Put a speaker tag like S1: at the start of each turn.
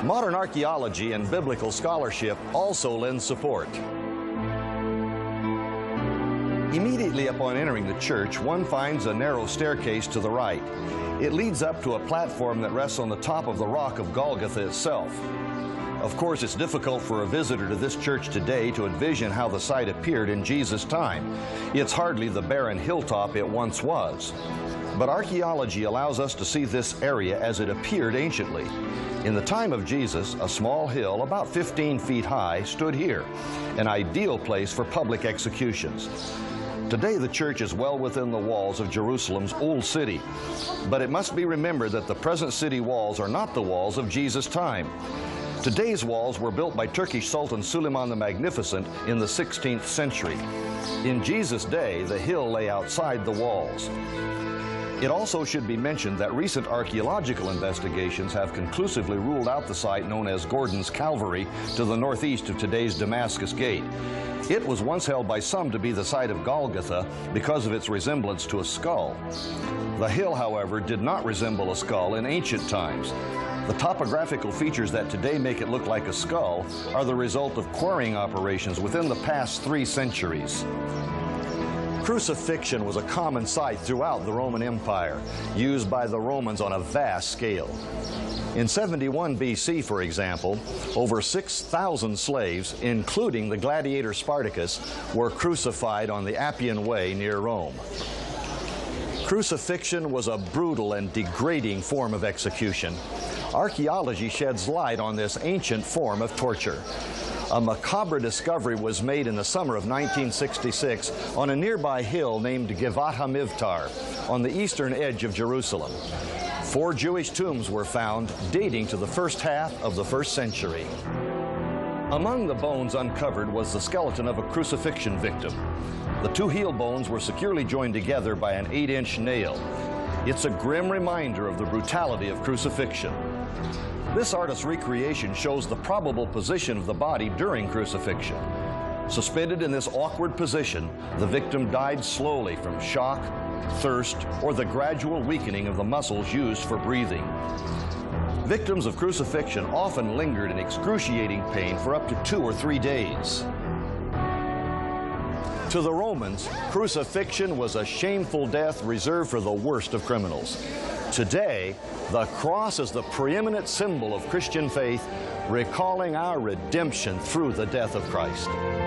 S1: Modern archaeology and biblical scholarship also lend support. Immediately upon entering the church, one finds a narrow staircase to the right. It leads up to a platform that rests on the top of the rock of Golgotha itself. Of course, it's difficult for a visitor to this church today to envision how the site appeared in Jesus' time. It's hardly the barren hilltop it once was. But archaeology allows us to see this area as it appeared anciently. In the time of Jesus, a small hill about 15 feet high stood here, an ideal place for public executions. Today, the church is well within the walls of Jerusalem's Old City, but it must be remembered that the present city walls are not the walls of Jesus' time. Today's walls were built by Turkish Sultan Suleiman the Magnificent in the 16th century. In Jesus' day, the hill lay outside the walls. It also should be mentioned that recent archaeological investigations have conclusively ruled out the site known as Gordon's Calvary to the northeast of today's Damascus Gate. It was once held by some to be the site of Golgotha because of its resemblance to a skull. The hill, however, did not resemble a skull in ancient times. The topographical features that today make it look like a skull are the result of quarrying operations within the past 3 centuries. Crucifixion was a common sight throughout the Roman Empire, used by the Romans on a vast scale. In 71 BC, for example, over 6,000 slaves, including the gladiator Spartacus, were crucified on the Appian Way near Rome. Crucifixion was a brutal and degrading form of execution. Archaeology sheds light on this ancient form of torture. A macabre discovery was made in the summer of 1966 on a nearby hill named Givat HaMivtar on the eastern edge of Jerusalem. 4 Jewish tombs were found dating to the first half of the 1st century. Among the bones uncovered was the skeleton of a crucifixion victim. The 2 heel bones were securely joined together by an 8-inch nail. It's a grim reminder of the brutality of crucifixion. This artist's recreation shows the probable position of the body during crucifixion. Suspended in this awkward position, the victim died slowly from shock, thirst, or the gradual weakening of the muscles used for breathing. Victims of crucifixion often lingered in excruciating pain for up to 2 or 3 days. To the Romans, crucifixion was a shameful death reserved for the worst of criminals. Today, the cross is the preeminent symbol of Christian faith, recalling our redemption through the death of Christ.